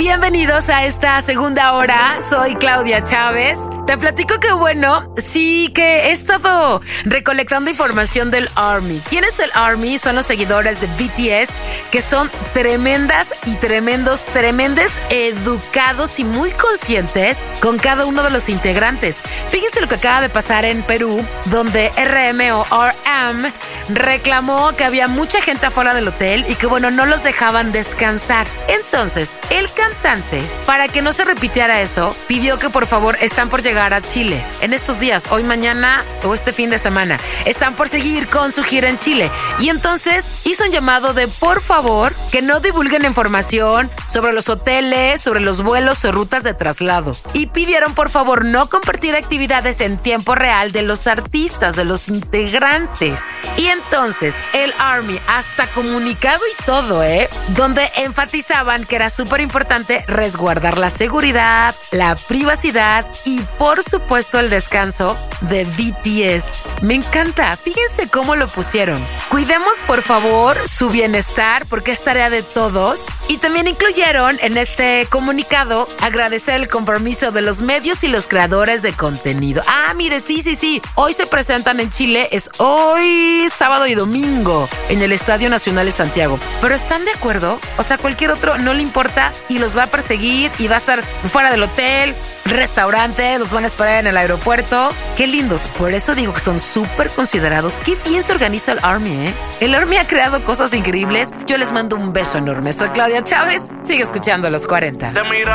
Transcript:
Bienvenidos a esta segunda hora. Soy Claudia Chávez. Te platico que que he estado recolectando información del ARMY. ¿Quién es el ARMY? Son los seguidores de BTS, que son tremendas y tremendos educados y muy conscientes con cada uno de los integrantes. Fíjense lo que acaba de pasar en Perú, donde RM reclamó que había mucha gente afuera del hotel y que no los dejaban descansar. Entonces, el cantante, para que no se repitiera eso, pidió que por favor, están por llegar a Chile en estos días, hoy, mañana o este fin de semana, están por seguir con su gira en Chile, y entonces hizo un llamado de por favor que no divulguen información sobre los hoteles, sobre los vuelos o rutas de traslado, y pidieron por favor no compartir actividades en tiempo real de los artistas, de los integrantes. Y entonces el ARMY, hasta comunicado y todo, donde enfatizaban que era súper importante resguardar la seguridad, la privacidad y por supuesto el descanso de BTS. Me encanta, fíjense cómo lo pusieron. Cuidemos por favor su bienestar porque es tarea de todos, y también incluyeron en este comunicado agradecer el compromiso de los medios y los creadores de contenido. Mire, sí, hoy se presentan en Chile, es hoy sábado y domingo en el Estadio Nacional de Santiago, pero ¿están de acuerdo? O sea, cualquier otro no le importa y los va a perseguir y va a estar fuera del hotel, restaurante, los van a esperar en el aeropuerto. Qué lindos. Por eso digo que son súper considerados. Qué bien se organiza el ARMY, El ARMY ha creado cosas increíbles. Yo les mando un beso enorme. Soy Claudia Chávez. Sigue escuchando Los 40.